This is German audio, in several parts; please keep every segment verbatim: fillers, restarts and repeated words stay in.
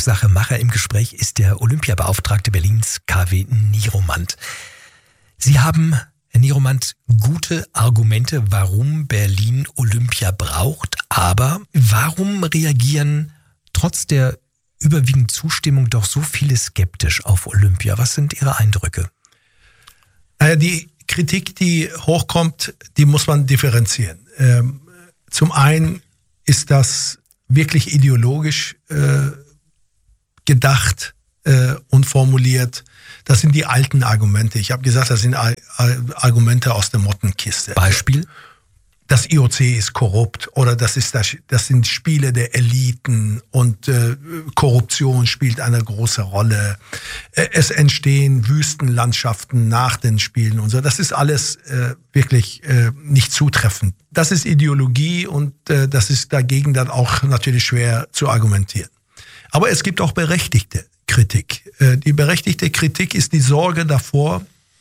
Geschmackssache-Macher im Gespräch ist der Olympiabeauftragte Berlins K W Nieromant. Sie haben, Herr Nieromant, gute Argumente, warum Berlin Olympia braucht, aber warum reagieren trotz der überwiegenden Zustimmung doch so viele skeptisch auf Olympia? Was sind Ihre Eindrücke? Naja, die Kritik, die hochkommt, die muss man differenzieren. Ähm, zum einen ist das wirklich ideologisch äh, gedacht äh, und formuliert. Das sind die alten Argumente. Ich habe gesagt, das sind Ar- Argumente aus der Mottenkiste. Beispiel? Das I O C ist korrupt oder das ist das, das sind Spiele der Eliten und äh, Korruption spielt eine große Rolle. Äh, es entstehen Wüstenlandschaften nach den Spielen und so. Das ist alles äh, wirklich äh, nicht zutreffend. Das ist Ideologie und äh, das ist dagegen dann auch natürlich schwer zu argumentieren. Aber es gibt auch berechtigte Kritik. Äh, die berechtigte Kritik ist die Sorge davor,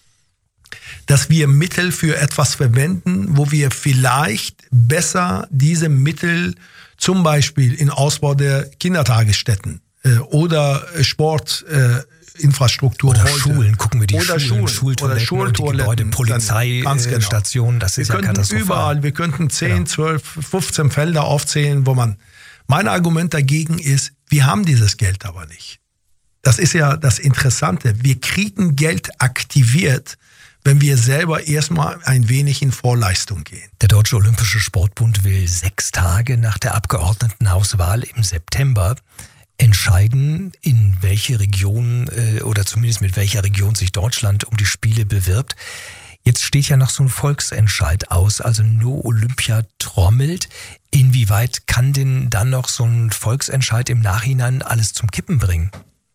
dass wir Mittel für etwas verwenden, wo wir vielleicht besser diese Mittel zum Beispiel in Ausbau der Kindertagesstätten äh, oder Sportinfrastruktur äh, oder heute. Schulen, gucken wir die oder Schulen, Schulen Schultoiletten, oder und die Gebäude, Polizeistationen, das ist wir ja könnten katastrophal. Überall, wir könnten zehn, Genau. zwölf, fünfzehn Felder aufzählen, wo man, mein Argument dagegen ist, wir haben dieses Geld aber nicht. Das ist ja das Interessante. Wir kriegen Geld aktiviert, wenn wir selber erstmal ein wenig in Vorleistung gehen. Der Deutsche Olympische Sportbund will sechs Tage nach der Abgeordnetenhauswahl im September entscheiden, in welche Region äh, oder zumindest mit welcher Region sich Deutschland um die Spiele bewirbt. Jetzt steht ja noch so ein Volksentscheid aus, also nur Olympia trommelt. Inwieweit kann denn dann noch so ein Volksentscheid im Nachhinein alles zum Kippen bringen?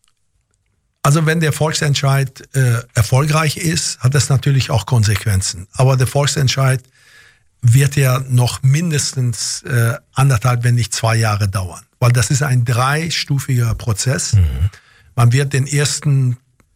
Also wenn der Volksentscheid äh, erfolgreich ist, hat das natürlich auch Konsequenzen. Aber der Volksentscheid wird ja noch mindestens äh, anderthalb, wenn nicht zwei Jahre dauern. Weil das ist ein dreistufiger Prozess. Mhm. Man wird den ersten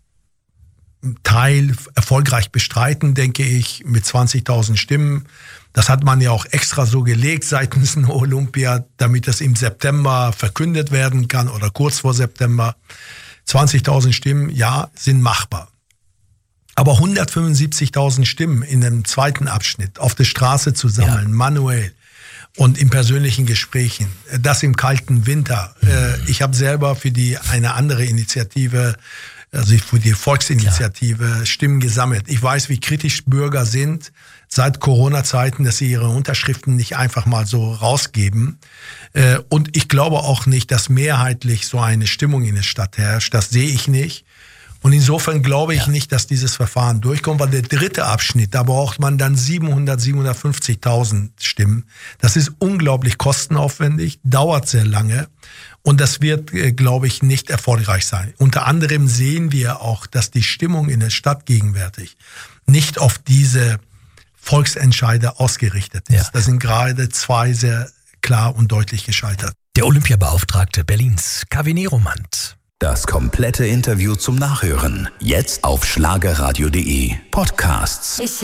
Teil erfolgreich bestreiten, denke ich, mit zwanzigtausend Stimmen. Das hat man ja auch extra so gelegt seitens der Olympia, damit das im September verkündet werden kann oder kurz vor September. zwanzigtausend Stimmen, ja, sind machbar. Aber hundertfünfundsiebzigtausend Stimmen in dem zweiten Abschnitt auf der Straße zu sammeln, ja. manuell und in persönlichen Gesprächen, das im kalten Winter. Mhm. Ich habe selber für die eine andere Initiative, also für die Volksinitiative, ja. Stimmen gesammelt. Ich weiß, wie kritisch Bürger sind seit Corona-Zeiten, dass sie ihre Unterschriften nicht einfach mal so rausgeben. Und ich glaube auch nicht, dass mehrheitlich so eine Stimmung in der Stadt herrscht. Das sehe ich nicht. Und insofern glaube ich ja. nicht, dass dieses Verfahren durchkommt, weil der dritte Abschnitt, da braucht man dann siebenhundert, siebenhundertfünfzigtausend Stimmen. Das ist unglaublich kostenaufwendig, dauert sehr lange und das wird, glaube ich, nicht erfolgreich sein. Unter anderem sehen wir auch, dass die Stimmung in der Stadt gegenwärtig nicht auf diese Volksentscheide ausgerichtet ist. Ja. Da sind gerade zwei sehr klar und deutlich gescheitert. Der Olympiabeauftragte Berlins, K W Nieromant. Das komplette Interview zum Nachhören. Jetzt auf schlagerradio punkt de Podcasts. Ich